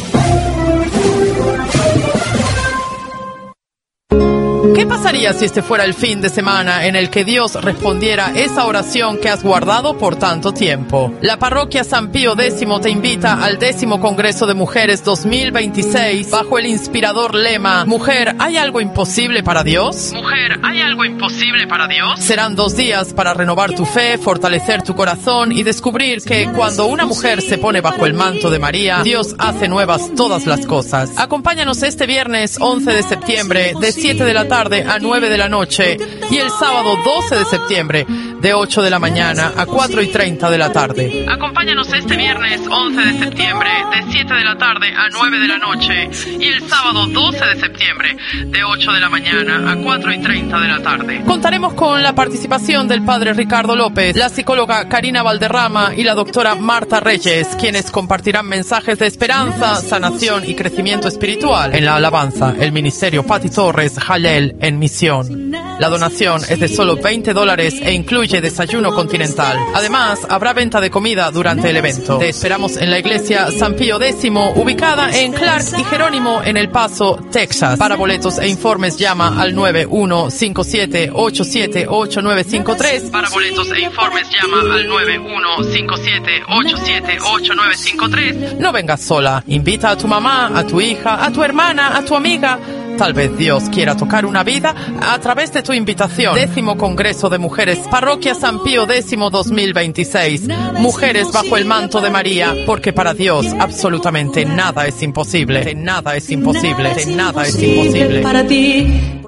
¿Qué pasaría si este fuera el fin de semana en el que Dios respondiera esa oración que has guardado por tanto tiempo? La parroquia San Pío X te invita al décimo Congreso de Mujeres dos mil veintiséis bajo el inspirador lema Mujer, ¿hay algo imposible para Dios? Mujer, ¿hay algo imposible para Dios? Serán dos días para renovar tu fe, fortalecer tu corazón y descubrir que cuando una mujer se pone bajo el manto de María, Dios hace nuevas todas las cosas. Acompáñanos este viernes once de septiembre de siete de la tarde a nueve de la noche y el sábado doce de septiembre de ocho de la mañana a cuatro y treinta de la tarde. Acompáñanos este viernes once de septiembre de siete de la tarde a nueve de la noche y el sábado doce de septiembre de ocho de la mañana a cuatro y treinta de la tarde. Contaremos con la participación del padre Ricardo López, la psicóloga Karina Valderrama y la doctora Marta Reyes, quienes compartirán mensajes de esperanza, sanación y crecimiento espiritual. En la alabanza, el ministerio Pati Torres Jalel en misión. La donación es de solo veinte dólares e incluye desayuno continental. Además, habrá venta de comida durante el evento. Te esperamos en la iglesia San Pío X, ubicada en Clark y Jerónimo en El Paso, Texas. Para boletos e informes llama al nueve uno cinco siete, ocho siete ocho nueve cinco tres. Para boletos e informes llama al nueve uno cinco siete, ocho siete ocho nueve cinco tres. No vengas sola. Invita a tu mamá, a tu hija, a tu hermana, a tu amiga. Tal vez Dios quiera tocar una vida a través de tu invitación. Décimo Congreso de Mujeres, Parroquia San Pío X dos mil veintiséis. Mujeres bajo el manto de María, porque para Dios absolutamente nada es imposible. Nada es imposible. Nada es imposible. Para ti.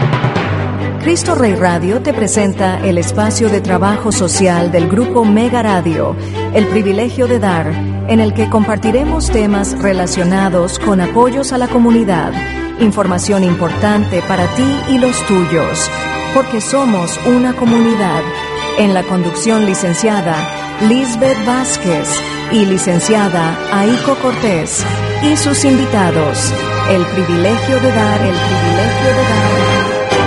Cristo Rey Radio te presenta el espacio de trabajo social del grupo Mega Radio, El Privilegio de Dar, en el que compartiremos temas relacionados con apoyos a la comunidad, información importante para ti y los tuyos, porque somos una comunidad. En la conducción licenciada Lisbeth Vázquez y licenciada Aiko Cortés y sus invitados. El privilegio de dar, el privilegio de dar.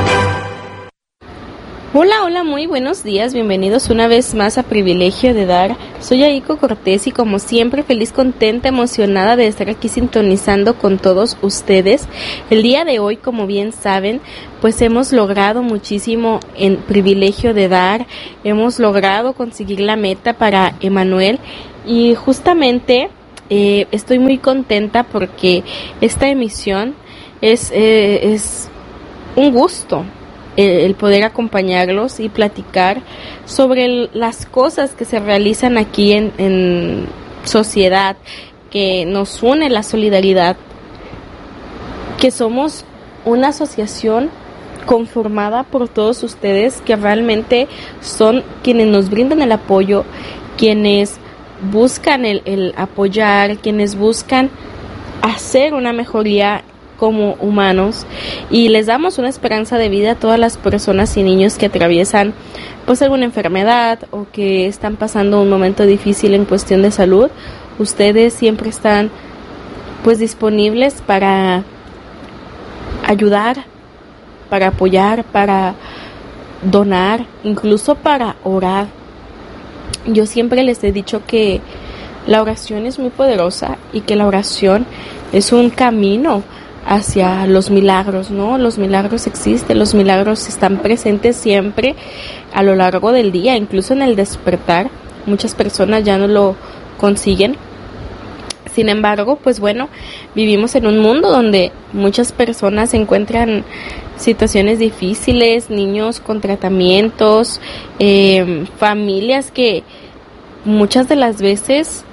Hola, hola, muy buenos días, bienvenidos una vez más a Privilegio de Dar. Soy Aiko Cortés y como siempre feliz, contenta, emocionada de estar aquí sintonizando con todos ustedes. El día de hoy, como bien saben, pues hemos logrado muchísimo en Privilegio de Dar, hemos logrado conseguir la meta para Emanuel y justamente eh, estoy muy contenta porque esta emisión es, eh, es un gusto. El poder acompañarlos y platicar sobre el, las cosas que se realizan aquí en, en sociedad, que nos une la solidaridad, que somos una asociación conformada por todos ustedes que realmente son quienes nos brindan el apoyo, quienes buscan el, el apoyar, quienes buscan hacer una mejoría como humanos y les damos una esperanza de vida a todas las personas y niños que atraviesan pues alguna enfermedad o que están pasando un momento difícil en cuestión de salud. Ustedes siempre están pues disponibles para ayudar, para apoyar, para donar, incluso para orar. Yo siempre les he dicho que la oración es muy poderosa y que la oración es un camino hacia los milagros, ¿no? Los milagros existen, los milagros están presentes siempre a lo largo del día, incluso en el despertar. Muchas personas ya no lo consiguen. Sin embargo, pues bueno, vivimos en un mundo donde muchas personas encuentran situaciones difíciles, niños con tratamientos, eh, familias que muchas de las veces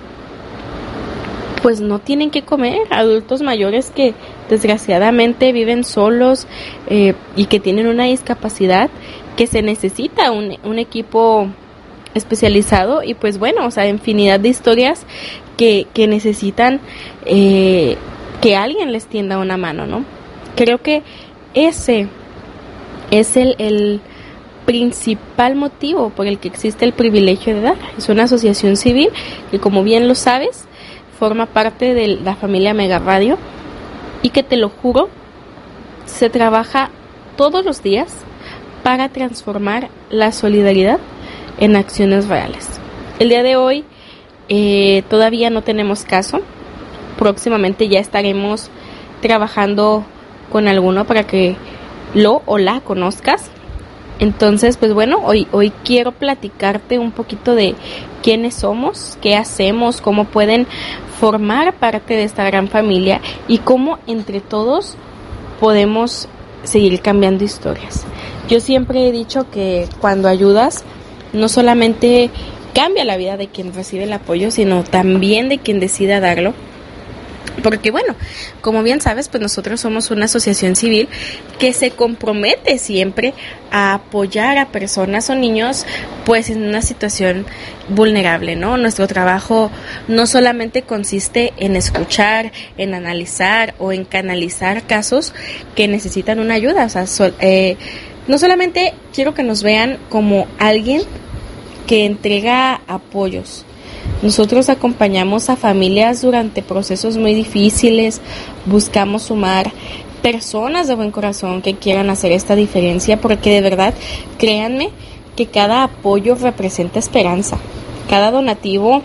pues no tienen que comer, adultos mayores que desgraciadamente viven solos eh, y que tienen una discapacidad que se necesita un, un equipo especializado y pues bueno, o sea, infinidad de historias que, que necesitan eh, que alguien les tienda una mano, ¿no? Creo que ese es el, el principal motivo por el que existe el privilegio de dar. Es una asociación civil que, como bien lo sabes, forma parte de la familia Mega Radio y que, te lo juro, se trabaja todos los días para transformar la solidaridad en acciones reales. El día de hoy eh, todavía no tenemos caso. Próximamente ya estaremos trabajando con alguno para que lo o la conozcas. Entonces, pues bueno, hoy, hoy quiero platicarte un poquito de quiénes somos, qué hacemos, cómo pueden formar parte de esta gran familia y cómo entre todos podemos seguir cambiando historias. Yo siempre he dicho que cuando ayudas, no solamente cambia la vida de quien recibe el apoyo, sino también de quien decida darlo. Porque bueno, como bien sabes, pues nosotros somos una asociación civil que se compromete siempre a apoyar a personas o niños pues en una situación vulnerable, ¿no? Nuestro trabajo no solamente consiste en escuchar, en analizar o en canalizar casos que necesitan una ayuda. O sea, so, eh, no solamente quiero que nos vean como alguien que entrega apoyos. Nosotros acompañamos a familias durante procesos muy difíciles, buscamos sumar personas de buen corazón que quieran hacer esta diferencia, porque de verdad, créanme que cada apoyo representa esperanza, cada donativo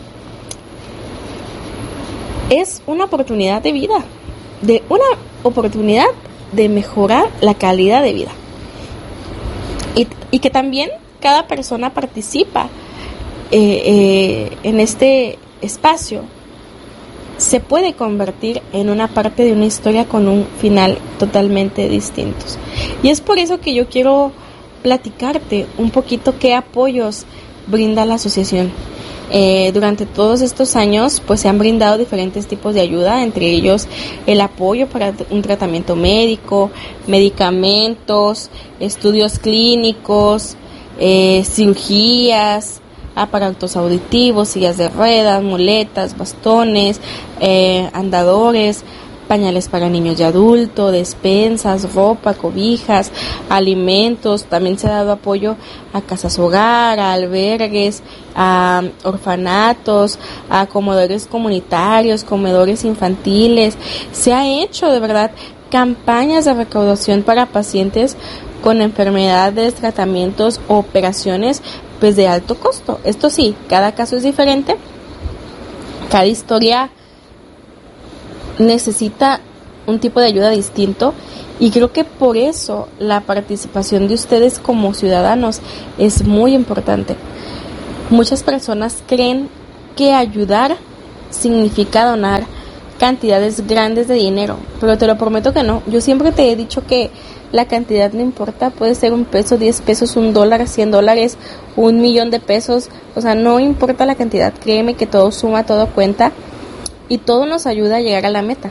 es una oportunidad de vida, de una oportunidad de mejorar la calidad de vida. Y, y que también cada persona participa Eh, eh, en este espacio se puede convertir en una parte de una historia con un final totalmente distinto. Y es por eso que yo quiero platicarte un poquito qué apoyos brinda la asociación. Eh, durante todos estos años pues se han brindado diferentes tipos de ayuda, entre ellos el apoyo para un tratamiento médico, medicamentos, estudios clínicos, eh, cirugías, aparatos auditivos, sillas de ruedas, muletas, bastones, eh, andadores, pañales para niños y adultos, despensas, ropa, cobijas, alimentos. También se ha dado apoyo a casas hogar, a albergues, a orfanatos, a comedores comunitarios, comedores infantiles. Se ha hecho de verdad campañas de recaudación para pacientes con enfermedades, tratamientos o operaciones pues de alto costo. Esto sí, cada caso es diferente, cada historia necesita un tipo de ayuda distinto y creo que por eso la participación de ustedes como ciudadanos es muy importante. Muchas personas creen que ayudar significa donar cantidades grandes de dinero, pero te lo prometo que no. Yo siempre te he dicho que la cantidad no importa, puede ser un peso, diez pesos, un dólar, cien dólares, un millón de pesos, o sea, no importa la cantidad, créeme que todo suma, todo cuenta y todo nos ayuda a llegar a la meta.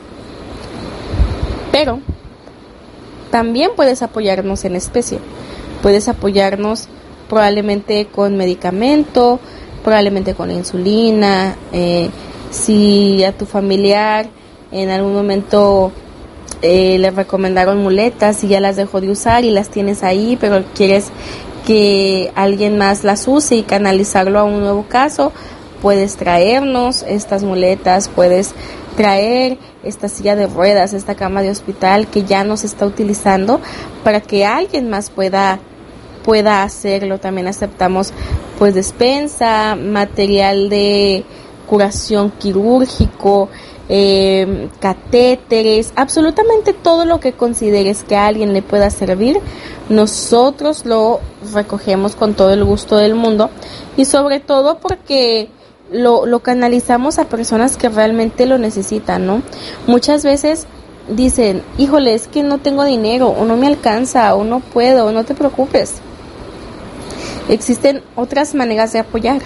Pero también puedes apoyarnos en especie, puedes apoyarnos probablemente con medicamento, probablemente con insulina, eh, si a tu familiar en algún momento Eh, le recomendaron muletas y ya las dejó de usar y las tienes ahí, pero quieres que alguien más las use y canalizarlo a un nuevo caso, puedes traernos estas muletas, puedes traer esta silla de ruedas, esta cama de hospital que ya no se está utilizando para que alguien más pueda pueda hacerlo. También aceptamos pues despensa, material de curación quirúrgico, eh, catéteres, absolutamente todo lo que consideres que a alguien le pueda servir, nosotros lo recogemos con todo el gusto del mundo, y sobre todo porque lo, lo canalizamos a personas que realmente lo necesitan, ¿no? Muchas veces dicen, híjole, es que no tengo dinero, o no me alcanza, o no puedo. No te preocupes, existen otras maneras de apoyar.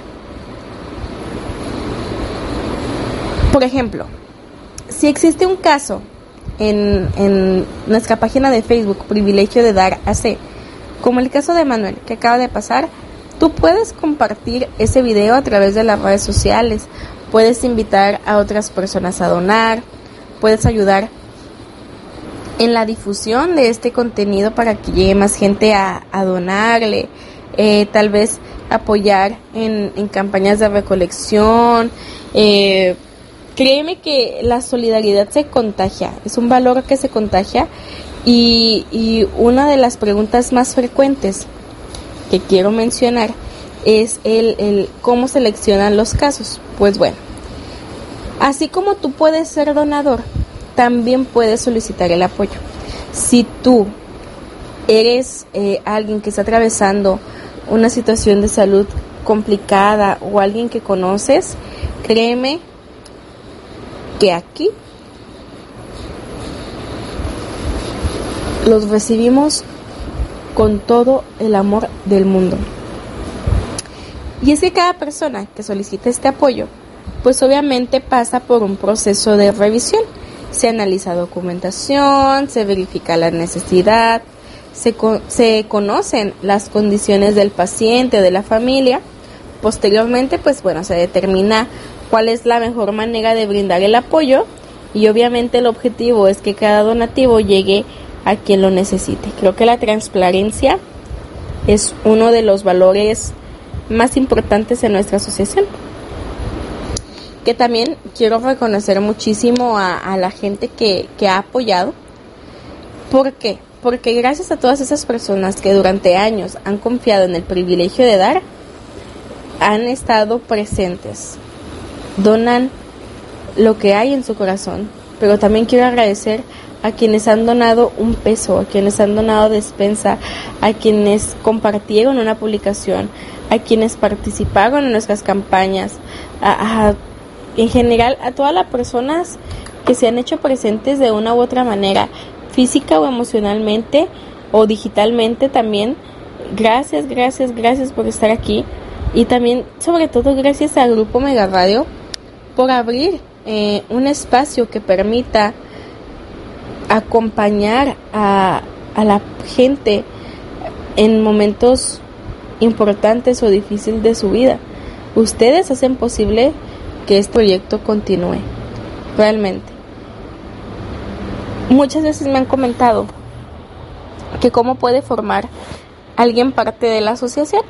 Por ejemplo, si existe un caso en, en nuestra página de Facebook, Privilegio de Dar A C, como el caso de Manuel que acaba de pasar, tú puedes compartir ese video a través de las redes sociales, puedes invitar a otras personas a donar, puedes ayudar en la difusión de este contenido para que llegue más gente a, a donarle, eh, tal vez apoyar en, en campañas de recolección. Eh, créeme que la solidaridad se contagia, es un valor que se contagia, y, y una de las preguntas más frecuentes que quiero mencionar es el, el cómo seleccionan los casos. Pues bueno, así como tú puedes ser donador, también puedes solicitar el apoyo. Si tú eres eh, alguien que está atravesando una situación de salud complicada o alguien que conoces, créeme que aquí los recibimos con todo el amor del mundo. Y es que cada persona que solicita este apoyo, pues obviamente pasa por un proceso de revisión. Se analiza documentación, se verifica la necesidad, se, co- se conocen las condiciones del paciente o de la familia. Posteriormente, pues bueno, se determina cuál es la mejor manera de brindar el apoyo, y obviamente el objetivo es que cada donativo llegue a quien lo necesite. Creo que la transparencia es uno de los valores más importantes en nuestra asociación. Que también quiero reconocer muchísimo a, a la gente que, que ha apoyado. ¿Por qué? Porque gracias a todas esas personas que durante años han confiado en el privilegio de dar, han estado presentes, donan lo que hay en su corazón. Pero también quiero agradecer a quienes han donado un peso, a quienes han donado despensa, a quienes compartieron una publicación, a quienes participaron en nuestras campañas, a, a en general a todas las personas que se han hecho presentes de una u otra manera, física o emocionalmente o digitalmente también. Gracias, gracias, gracias por estar aquí, y también sobre todo gracias al Grupo Mega Radio por abrir eh, un espacio que permita acompañar a, a la gente en momentos importantes o difíciles de su vida. Ustedes hacen posible que este proyecto continúe, realmente. Muchas veces me han comentado que cómo puede formar alguien parte de la asociación.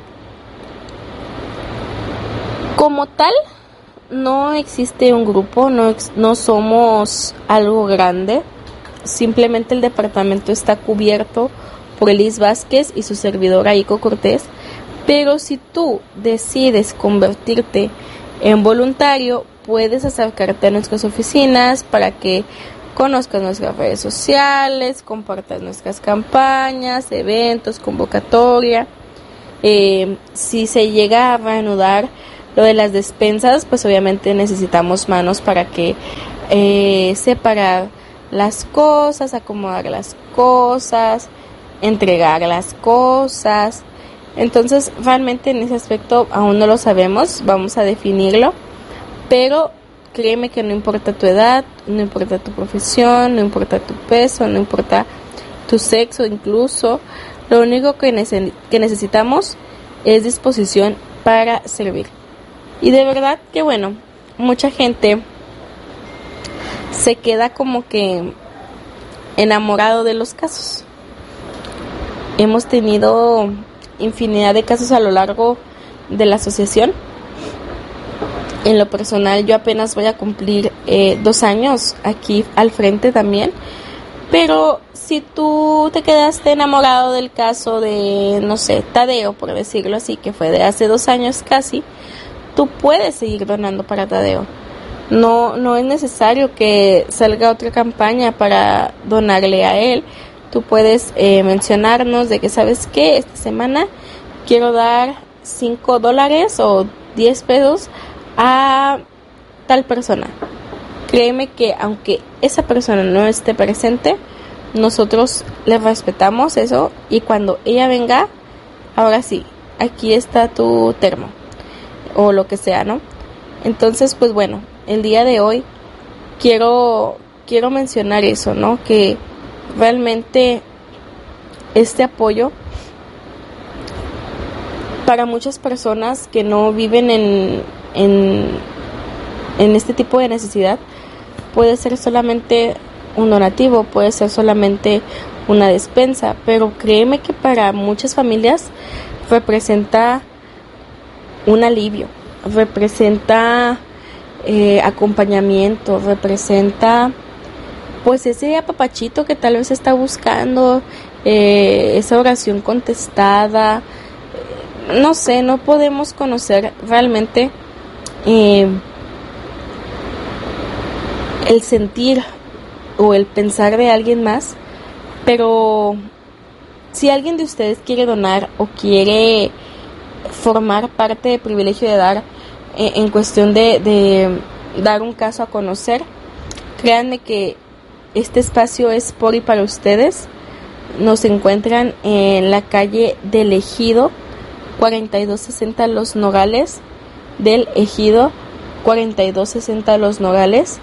Como tal, no existe un grupo, no, no somos algo grande, simplemente el departamento está cubierto por Elis Vázquez y su servidora Ico Cortés, pero si tú decides convertirte en voluntario, puedes acercarte a nuestras oficinas para que conozcas nuestras redes sociales, compartas nuestras campañas, eventos, convocatoria. Eh, si se llega a reanudar lo de las despensas, pues obviamente necesitamos manos para que eh, separar las cosas, acomodar las cosas, entregar las cosas. Entonces realmente en ese aspecto aún no lo sabemos, vamos a definirlo, pero créeme que no importa tu edad, no importa tu profesión, no importa tu peso, no importa tu sexo incluso, lo único que, nece- que necesitamos es disposición para servir. Y de verdad que bueno, mucha gente se queda como que enamorado de los casos. Hemos tenido infinidad de casos a lo largo de la asociación. En lo personal, yo apenas voy a cumplir eh, dos años aquí al frente también. Pero si tú te quedaste enamorado del caso de, no sé, Tadeo, por decirlo así, que fue de hace dos años casi, tú puedes seguir donando para Tadeo. No, no es necesario que salga otra campaña para donarle a él. Tú puedes eh, mencionarnos de que, ¿sabes qué? Esta semana quiero dar cinco dólares o diez pesos a tal persona. Créeme que aunque esa persona no esté presente, nosotros le respetamos eso, y cuando ella venga, ahora sí, aquí está tu termo o lo que sea, ¿no? Entonces, pues bueno, el día de hoy quiero quiero mencionar eso, ¿no? Que realmente este apoyo para muchas personas que no viven en en en este tipo de necesidad puede ser solamente un donativo, puede ser solamente una despensa, pero créeme que para muchas familias representa un alivio, representa eh, acompañamiento, representa pues ese apapachito que tal vez está buscando, eh, esa oración contestada. No sé, no podemos conocer realmente eh, el sentir o el pensar de alguien más, pero si alguien de ustedes quiere donar o quiere formar parte de Privilegio de Dar eh, en cuestión de, de dar un caso a conocer, créanme que este espacio es por y para ustedes. Nos encuentran en la calle del Ejido, cuarenta y dos sesenta Los Nogales, del Ejido, cuarenta y dos sesenta Los Nogales,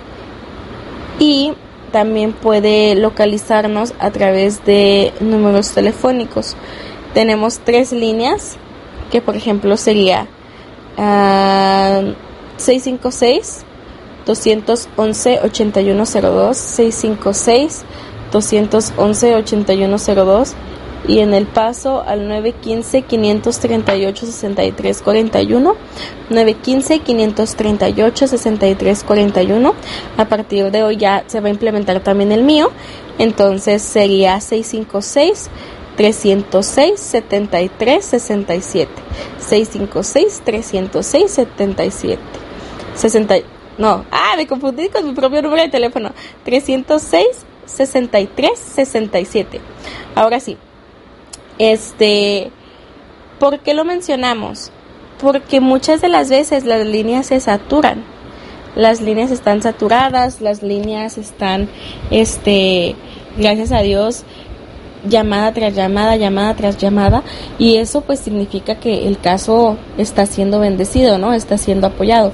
y también puede localizarnos a través de números telefónicos. Tenemos tres líneas, que por ejemplo sería uh, seis cinco seis, dos once, ocho uno cero dos, seis cinco seis, dos once, ocho uno cero dos, y en El Paso al nueve uno cinco, cinco tres ocho, seis tres cuatro uno, nueve uno cinco, cinco tres ocho, seis tres cuatro uno. A partir de hoy ya se va a implementar también el mío, entonces sería seis cinco seis, tres cero seis, siete tres seis siete, seis cinco seis, tres cero seis, siete siete, sesenta, no, ah, me confundí con mi propio número de teléfono, tres cero seis, sesenta y tres sesenta y siete. Ahora sí, este, ¿por qué lo mencionamos? Porque muchas de las veces las líneas se saturan, las líneas están saturadas, las líneas están, este, gracias a Dios, llamada tras llamada, llamada tras llamada, y eso pues significa que el caso está siendo bendecido, ¿no? Está siendo apoyado.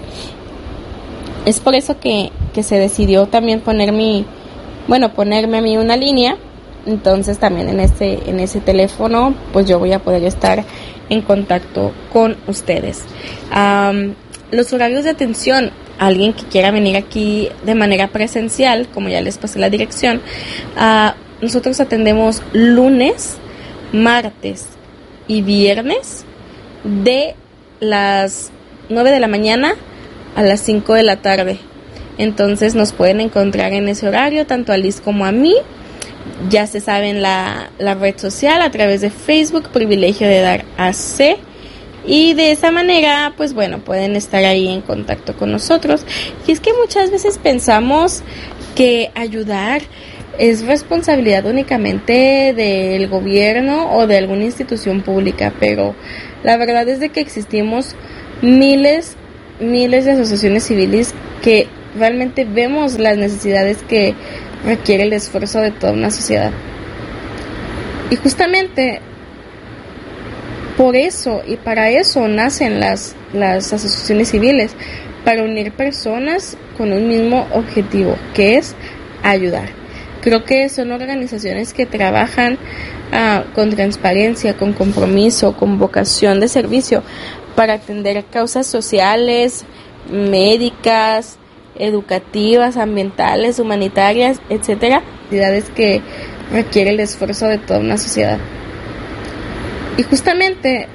Es por eso que, que se decidió también poner mi, bueno, ponerme a mí una línea. Entonces también en ese, en ese teléfono pues yo voy a poder estar en contacto con ustedes. Um, los horarios de atención, alguien que quiera venir aquí de manera presencial, como ya les pasé la dirección, uh, nosotros atendemos lunes, martes y viernes de las nueve de la mañana a las cinco de la tarde. Entonces nos pueden encontrar en ese horario, tanto a Liz como a mí. Ya se saben la, la red social a través de Facebook, Privilegio de Dar A C, y de esa manera, pues bueno, pueden estar ahí en contacto con nosotros. Y es que muchas veces pensamos que ayudar es responsabilidad únicamente del gobierno o de alguna institución pública, pero la verdad es de que existimos miles, miles de asociaciones civiles que realmente vemos las necesidades que requiere el esfuerzo de toda una sociedad. Y justamente por eso y para eso nacen las, las asociaciones civiles, para unir personas con un mismo objetivo, que es ayudar. Creo que son organizaciones que trabajan uh, con transparencia, con compromiso, con vocación de servicio para atender causas sociales, médicas, educativas, ambientales, humanitarias, etcétera, actividades que requiere el esfuerzo de toda una sociedad. Y justamente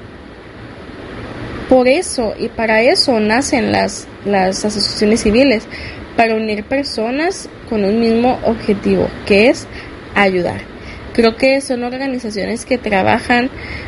por eso y para eso nacen las, las asociaciones civiles, para unir personas con un mismo objetivo, que es ayudar. Creo que son organizaciones que trabajan